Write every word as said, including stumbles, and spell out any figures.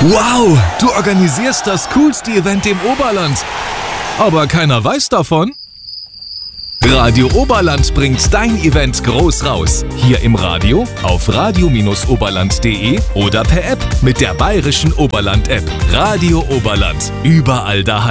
Wow, du organisierst das coolste Event im Oberland. Aber keiner weiß davon? Radio Oberland bringt dein Event groß raus. Hier im Radio, auf radio oberland punkt de oder per App mit der bayerischen Oberland-App. Radio Oberland, überall daheim.